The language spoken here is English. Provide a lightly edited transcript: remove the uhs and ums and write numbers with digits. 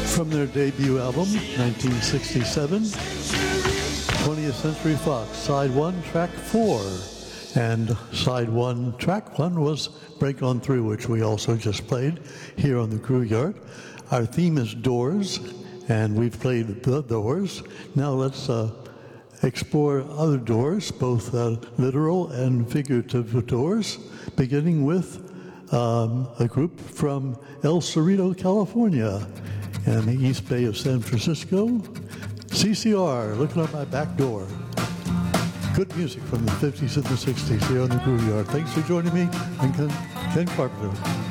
From their debut album, 1967, 20th Century Fox, Side 1, Track 4. And Side 1, Track 1 was Break On Through, which we also just played here on the Grooveyard. Our theme is Doors, and we've played the Doors. Now let's explore other doors, both literal and figurative doors, beginning with a group from El Cerrito, California, and the East Bay of San Francisco. CCR, Looking Out My Back Door. Good music from the 50s and the 60s here on the Grooveyard. Thanks for joining me. I'm Ken Carpenter.